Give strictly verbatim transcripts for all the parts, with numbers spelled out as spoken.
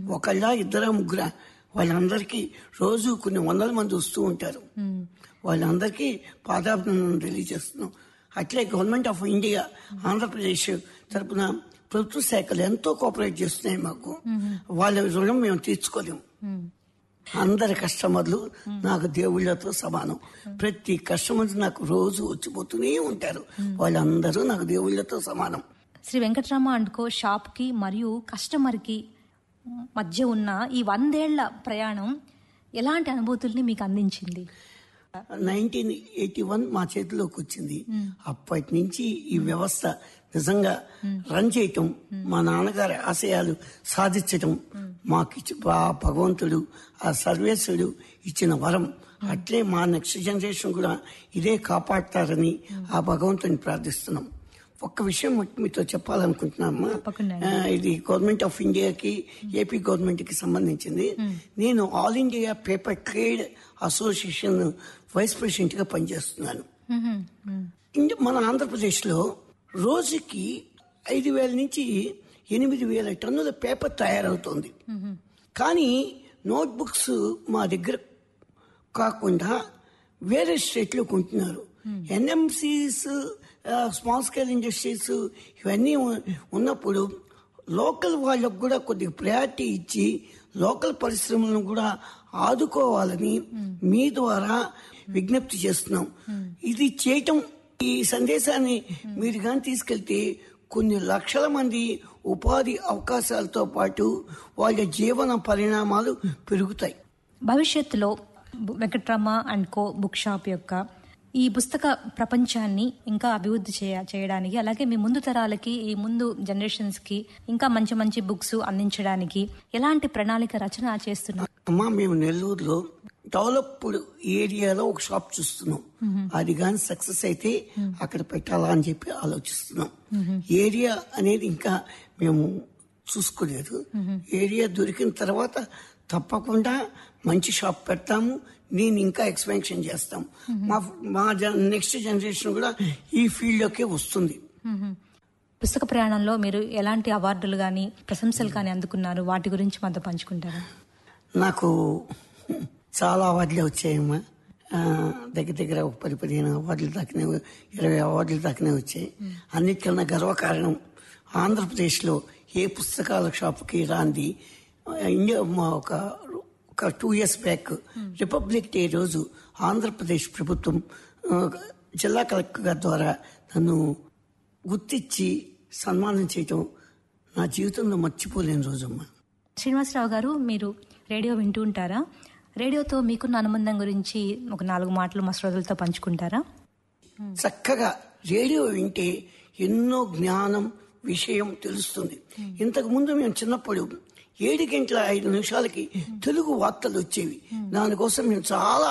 ఒకళ్ళ ఇద్దరా ముగ్గురా వాళ్ళందరికీ రోజు కొన్ని వందల మంది వస్తూ ఉంటారు. వాళ్ళందరికీ పాదాభినందనలు తెలియజేస్తున్నాం. అట్లే గవర్నమెంట్ ఆఫ్ ఇండియా ఆంధ్రప్రదేశ్ తరపున ప్రభుత్వ శాఖలు ఎంతో కోఆపరేట్ చేస్తున్నాయి మాకు. వాళ్ళ రుణం మేము తీర్చుకోలేము. అందరి కస్టమర్లు నాకు దేవుళ్లతో సమానం. ప్రతి కస్టమర్ నాకు రోజు వచ్చిపోతూనే ఉంటారు. వాళ్ళందరూ నాకు దేవుళ్లతో సమానం. Shri Venkatarama and co shop కి మరియు కస్టమర్ కి మధ్య ఉన్న ఈ వందేళ్ల ప్రయాణం ఎలాంటి అనుభూతుల్ని మీకు అందించింది? నైన్టీన్ ఎయిటీ వన్ మా చేతిలోకి వచ్చింది. అప్పటి నుంచి ఈ వ్యవస్థ నిజంగా రన్ చేయటం, మా నాన్నగారి ఆశయాలు సాధించటం మాకు ఆ భగవంతుడు, ఆ సర్వేశ్వరుడు ఇచ్చిన వరం. అట్లే మా నెక్స్ట్ జనరేషన్ కూడా ఇదే కాపాడతారని ఆ భగవంతుని ప్రార్థిస్తున్నాం. ఒక్క విషయం మీతో చెప్పాలనుకుంటున్నామ్మా. ఇది గవర్నమెంట్ ఆఫ్ ఇండియాకి, ఏపీ గవర్నమెంట్ కి సంబంధించింది. నేను all India paper trade association vice president గా పనిచేస్తున్నాను. మన ఆంధ్రప్రదేశ్ లో రోజుకి ఐదు వేల నుంచి ఎనిమిది వేల టన్నుల పేపర్ తయారవుతోంది. కానీ నోట్ బుక్స్ మా దగ్గర కాకుండా వేరే స్టేట్ లో కొంటున్నారు. ఎన్ఎంసీస్, స్మాల్ స్కేల్ ఇండస్ట్రీస్ ఇవన్నీ ఉన్నప్పుడు లోకల్ వాళ్ళకు కూడా కొద్దిగా ప్రయారిటీ ఇచ్చి లోకల్ పరిశ్రమలను కూడా ఆదుకోవాలని మీ ద్వారా విజ్ఞప్తి చేస్తున్నాం. ఇది చేయటం, ఈ సందేశాన్ని మీరు కానీ తీసుకెళ్తే కొన్ని లక్షల మంది ఉపాధి అవకాశాలతో పాటు వాళ్ళ జీవన పరిణామాలు పెరుగుతాయి. భవిష్యత్తులో Venkatarama and co book shop యొక్క ఈ పుస్తక ప్రపంచాన్ని ఇంకా అభివృద్ధి చేయ చేయడానికి అలాగే మీ ముందు తరాలకి, ఈ ముందు జనరేషన్స్ కి ఇంకా మంచి మంచి బుక్స్ అందించడానికి ఎలాంటి ప్రణాళిక రచన చేస్తున్నారు? అమ్మా, మేము నెల్లూరులో డెవలప్డ్ ఏరియాలో ఒక షాప్ చూస్తున్నాం. అది కానీ సక్సెస్ అయితే అక్కడ పెట్టాలా అని చెప్పి ఆలోచిస్తున్నాం. ఏరియా అనేది ఇంకా మేము చూసుకోలేదు. ఏరియా దొరికిన తర్వాత తప్పకుండా మంచి షాప్ పెడతాము. నేను ఇంకా ఎక్స్పాన్షన్ చేస్తాం. మా మా నెక్స్ట్ జనరేషన్ కూడా ఈ ఫీల్డ్ లోకే వస్తుంది. పుస్తక ప్రయాణంలో మీరు ఎలాంటి అవార్డులు గాని, ప్రశంసలు కానీ అందుకున్నారు? వాటి గురించి మాతో పంచుకుంటారా? నాకు చాలా అవార్డులు వచ్చాయమ్మా. దగ్గర దగ్గర ఒక పది పదిహేను అవార్డులు దాకానే, ఇరవై అవార్డులు దాకానే వచ్చాయి. అన్నిటికన్నా గర్వకారణం ఆంధ్రప్రదేశ్ లో ఏ పుస్తకాల షాప్కి రాంది ఇండియా ఒక ఒక two years back republic day రోజు ఆంధ్రప్రదేశ్ ప్రభుత్వం జిల్లా కలెక్టర్ గారి ద్వారా నన్ను గుర్తించి సన్మానం చేయటం నా జీవితంలో మర్చిపోలేని రోజమ్మా. శ్రీనివాసరావు గారు, మీరు రేడియో వింటూ ఉంటారా? రేడియోతో మీకున్న అనుబంధం గురించి ఒక నాలుగు మాటలు మా శ్రోతలతో పంచుకుంటారా? చక్కగా రేడియో వింటే ఎన్నో జ్ఞానం, విషయం తెలుస్తుంది. ఇంతకు ముందు మేము చిన్నప్పుడు ఏడు గంటల ఐదు నిమిషాలకి తెలుగు వార్తలు వచ్చేవి. దానికోసం మేము చాలా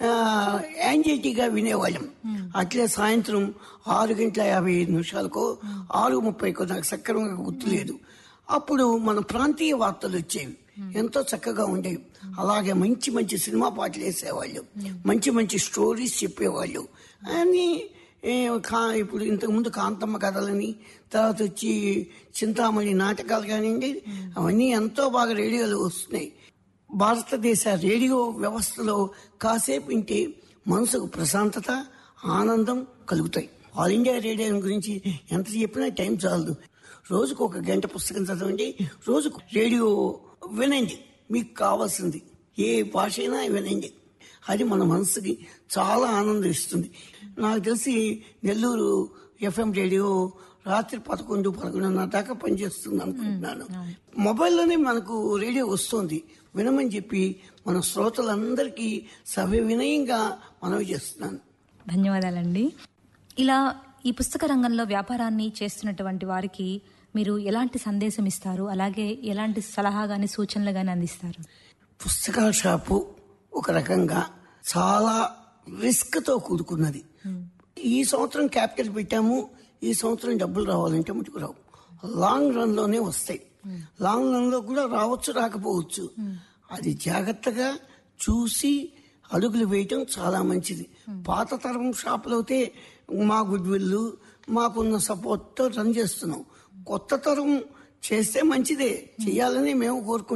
యాంగ్జైటీగా వినేవాళ్ళం. అట్లే సాయంత్రం ఆరు గంటల యాభై ఐదు నిమిషాలకో ఆరు ముప్పైకో నాకు సక్రమంగా గుర్తులేదు, అప్పుడు మన ప్రాంతీయ వార్తలు వచ్చేవి. ఎంతో చక్కగా ఉండేవి. అలాగే మంచి మంచి సినిమా పాటలు వేసేవాళ్ళు, మంచి మంచి స్టోరీస్ చెప్పేవాళ్ళు. అని ఇప్పుడు ఇంతకు ముందు కాంతమ్మ కథలని, తర్వాత వచ్చి చింతామణి నాటకాలు కానివ్వండి, అవన్నీ ఎంతో బాగా రేడియోలో వస్తున్నాయి. భారతదేశ రేడియో వ్యవస్థలో కాసేపు వింటే మనసుకు ప్రశాంతత, ఆనందం కలుగుతాయి. ఆల్ ఇండియా రేడియో గురించి ఎంత చెప్పినా టైం చాలదు. రోజుకు ఒక గంట పుస్తకం చదవండి, రోజుకు రేడియో వినండి. మీకు కావాల్సింది ఏ భాష అయినా వినండి. అది మన మనసుకి చాలా ఆనందం ఇస్తుంది. నాకు తెలిసి నెల్లూరు ఎఫ్ఎం రేడియో రాత్రి పదకొండు పదకొండున్నర దాకా పనిచేస్తుంది అనుకుంటున్నాను. మొబైల్లోనే మనకు రేడియో వస్తుంది, వినమని చెప్పి మన శ్రోతలందరికీ సభ్య వినయంగా మనవి చేస్తున్నాను. ధన్యవాదాలండి. ఇలా ఈ పుస్తక రంగంలో వ్యాపారాన్ని చేస్తున్నటువంటి వారికి మీరు ఎలాంటి సందేశం ఇస్తారు? అలాగే ఎలాంటి సలహా గాని, సూచనలు గాని అందిస్తారు? పుస్తకాల షాపు ఒక రకంగా చాలా రిస్క్ తో కూడుకున్నది. ఈ సంవత్సరం క్యాపిటల్ పెట్టాము, ఈ సంవత్సరం డబ్బులు రావాలంటే మటుకు రావు. లాంగ్ రన్ లోనే వస్తాయి. లాంగ్ రన్ లో కూడా రావచ్చు, రాకపోవచ్చు. అది జాగ్రత్తగా చూసి అడుగులు వేయటం చాలా మంచిది. పాత తరం షాపులు అయితే మా గుడ్ విల్, మాకున్న సపోర్ట్ తో రన్ చేస్తున్నాం. కొత్త తరం చేస్తే మంచిదే, చేయాలని మేము కోరుకుంటున్నాం.